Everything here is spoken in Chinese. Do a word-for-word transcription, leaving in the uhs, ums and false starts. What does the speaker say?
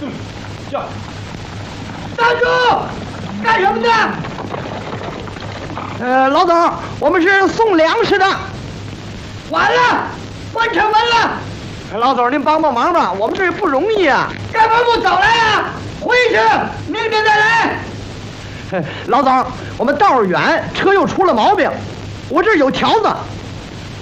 嗯，叫。 站住！干什么的？ 呃，老总，我们是送粮食的。 完了，关城门了。 老总，您帮帮忙吧，我们这不容易啊。 干嘛不早来呀？回去，明天再来。 老总，我们道儿远，车又出了毛病，我这儿有条子，